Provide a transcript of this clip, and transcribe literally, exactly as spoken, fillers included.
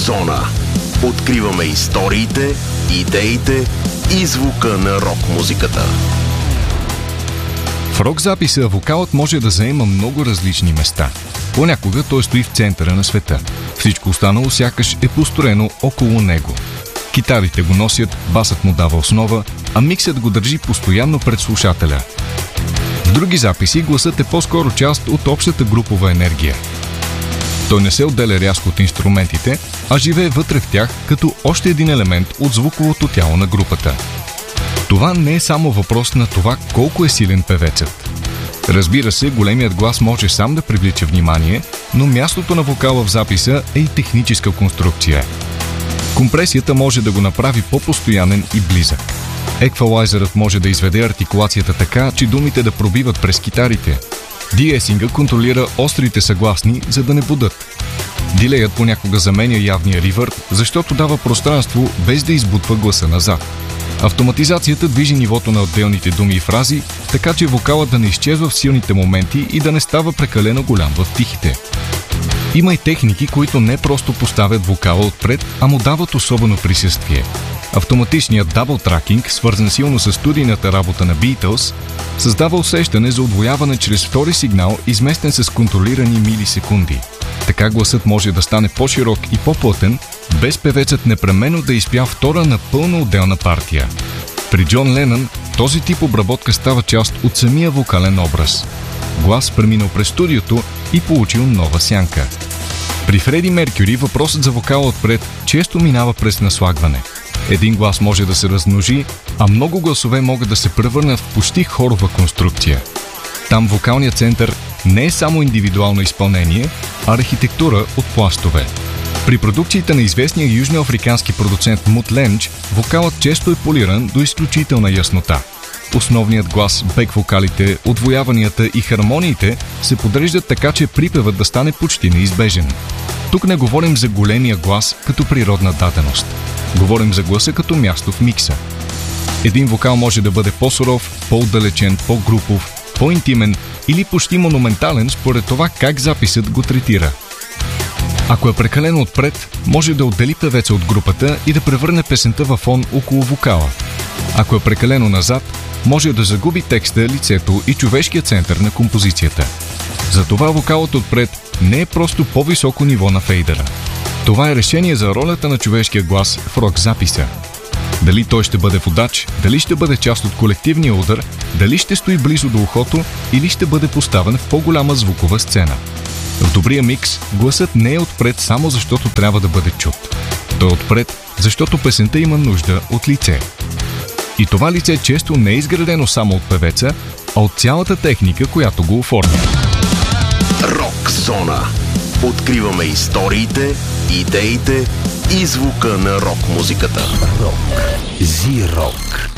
Зона. Откриваме историите, идеите и звука на рок-музиката. В рок-записа вокалът може да заема много различни места. Понякога той стои в центъра на света. Всичко останало сякаш е построено около него. Китарите го носят, басът му дава основа, а миксът го държи постоянно пред слушателя. В други записи гласът е по-скоро част от общата групова енергия. Той не се отделя рязко от инструментите, а живее вътре в тях като още един елемент от звуковото тяло на групата. Това не е само въпрос на това колко е силен певецът. Разбира се, големият глас може сам да привлича внимание, но мястото на вокала в записа е и техническа конструкция. Компресията може да го направи по-постоянен и близък. Еквалайзерът може да изведе артикулацията така, че думите да пробиват през китарите. Диесинга контролира острите съгласни, за да не будат. Дилеят понякога заменя явния ривърб, защото дава пространство без да избутва гласа назад. Автоматизацията движи нивото на отделните думи и фрази, така че вокалът да не изчезва в силните моменти и да не става прекалено голям в тихите. Има и техники, които не просто поставят вокала отпред, а му дават особено присъствие. Автоматичният дабл тракинг, свързан силно с студийната работа на Beatles, създава усещане за удвояване чрез втори сигнал, изместен с контролирани милисекунди. Така гласът може да стане по-широк и по-плътен, без певецът непременно да изпя втора напълно отделна партия. При Джон Ленън този тип обработка става част от самия вокален образ. Глас преминал през студиото и получил нова сянка. При Фреди Меркюри въпросът за вокала отпред често минава през наслагване. Един глас може да се размножи, а много гласове могат да се превърнат в почти хорова конструкция. Там вокалният център не е само индивидуално изпълнение, а архитектура от пластове. При продукциите на известния южноафрикански продуцент Мут Ленч, вокалът често е полиран до изключителна яснота. Основният глас, бек-вокалите, отвояванията и хармониите се подреждат така, че припевът да стане почти неизбежен. Тук не говорим за големия глас като природна даденост. Говорим за гласа като място в микса. Един вокал може да бъде по-суров, по-отдалечен, по-групов, по-интимен или почти монументален според това как записът го третира. Ако е прекалено отпред, може да отдели певеца от групата и да превърне песента във фон около вокала. Ако е прекалено назад, може да загуби текста, лицето и човешкия център на композицията. Затова вокалът отпред не е просто по-високо ниво на фейдера. Това е решение за ролята на човешкия глас в рок-записа. Дали той ще бъде водач, дали ще бъде част от колективния удар, дали ще стои близо до ухото или ще бъде поставен в по-голяма звукова сцена. В добрия микс гласът не е отпред само защото трябва да бъде чут. Той е отпред, защото песента има нужда от лице. И това лице често не е изградено само от певеца, а от цялата техника, която го оформя. Рок зона. Откриваме историите, идеите и звука на рок-музиката. Рок. Зи-рок.